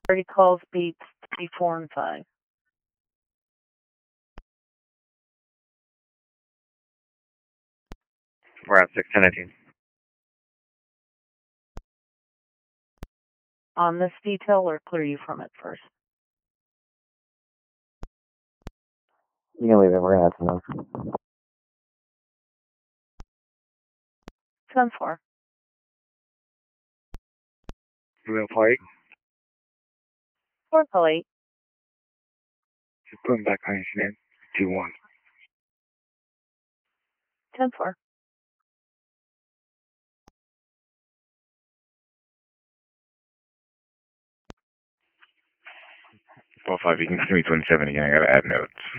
30 calls beats 3, 4, and 5. We're at 610. On this detail, or clear you from it first? You can leave it. We're going to have to know. 10-4. Real plate. 4 plate. Just put him back on your name. 2-1. 10-4. 4-5, you can give me 27 again. I got to add notes.